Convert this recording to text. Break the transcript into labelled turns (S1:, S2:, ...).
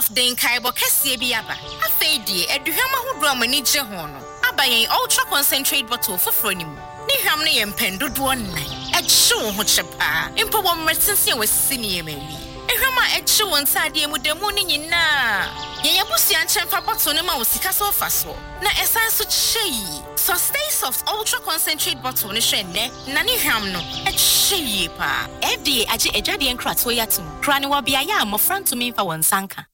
S1: Soft den kaibo kese bi aba. Afei die aduham ahodo amani gye ho no. Aba yen ultra concentrate bottle foforo ni mu. Ni hwam no ye mpendodo nnan. Ehye ho chepa. Impo bo mmertense we sini emawi. Ehwam a ehye won sade mu demu ni nyina. Yen yabusia nchemfa bottle ne ma wo sika so fa so. Na esan so chei. So stay soft ultra concentrate bottle ne hwe ne. Na ni hwam no ehye pa. FDA age edwade enkrato yatum. Kra ne wo bia ya amofra ntumi mfa won sanka.